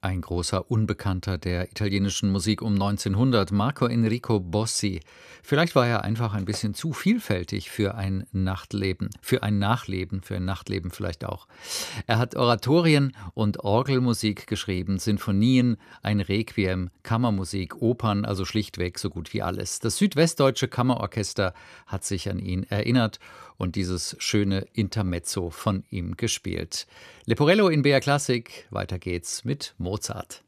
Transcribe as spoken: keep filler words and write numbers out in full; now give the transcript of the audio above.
Ein großer Unbekannter der italienischen Musik um neunzehnhundert, Marco Enrico Bossi. Vielleicht war er einfach ein bisschen zu vielfältig für ein Nachtleben, für ein Nachleben, für ein Nachtleben vielleicht auch. Er hat Oratorien und Orgelmusik geschrieben, Sinfonien, ein Requiem, Kammermusik, Opern, also schlichtweg so gut wie alles. Das Südwestdeutsche Kammerorchester hat sich an ihn erinnert und dieses schöne Intermezzo von ihm gespielt. Leporello in B R Klassik, weiter geht's mit Mozart.